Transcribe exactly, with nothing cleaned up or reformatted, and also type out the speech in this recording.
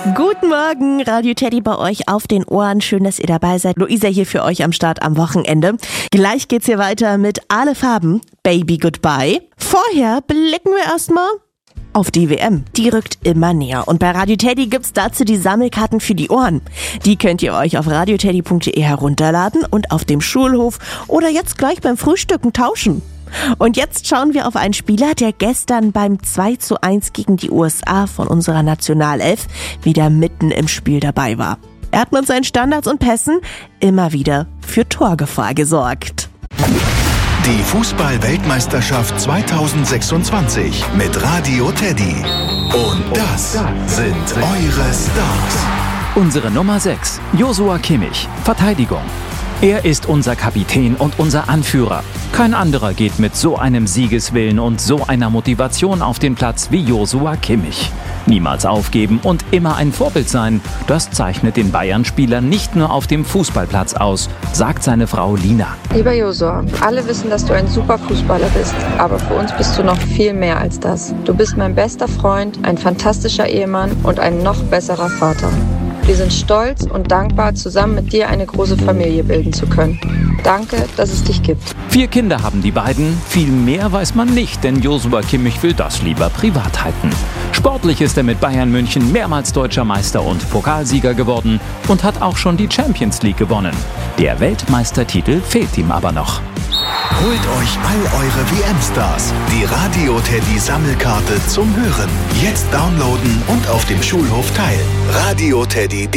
Guten Morgen, Radio Teddy bei euch auf den Ohren. Schön, dass ihr dabei seid. Luisa hier für euch am Start am Wochenende. Gleich geht's hier weiter mit Alle Farben, Baby Goodbye. Vorher blicken wir erstmal auf die W M. Die rückt immer näher. Und bei Radio Teddy gibt's dazu die Sammelkarten für die Ohren. Die könnt ihr euch auf radioteddy punkt de herunterladen und auf dem Schulhof oder jetzt gleich beim Frühstücken tauschen. Und jetzt schauen wir auf einen Spieler, der gestern beim zwei zu eins gegen die U S A von unserer Nationalelf wieder mitten im Spiel dabei war. Er hat mit seinen Standards und Pässen immer wieder für Torgefahr gesorgt. Die Fußball-Weltmeisterschaft zweitausendsechsundzwanzig mit Radio Teddy. Und das sind eure Stars. Unsere Nummer sechs, Joshua Kimmich, Verteidigung. Er ist unser Kapitän und unser Anführer. Kein anderer geht mit so einem Siegeswillen und so einer Motivation auf den Platz wie Joshua Kimmich. Niemals aufgeben und immer ein Vorbild sein, das zeichnet den Bayern-Spieler nicht nur auf dem Fußballplatz aus, sagt seine Frau Lina. Lieber Joshua, alle wissen, dass du ein super Fußballer bist, aber für uns bist du noch viel mehr als das. Du bist mein bester Freund, ein fantastischer Ehemann und ein noch besserer Vater. Wir sind stolz und dankbar, zusammen mit dir eine große Familie bilden zu können. Danke, dass es dich gibt. Vier Kinder haben die beiden, viel mehr weiß man nicht, denn Joshua Kimmich will das lieber privat halten. Sportlich ist er mit Bayern München mehrmals deutscher Meister und Pokalsieger geworden und hat auch schon die Champions League gewonnen. Der Weltmeistertitel fehlt ihm aber noch. Holt euch all eure W M-Stars. Die Radio Teddy Sammelkarte zum Hören. Jetzt downloaden und auf dem Schulhof teilen. Radio Teddy.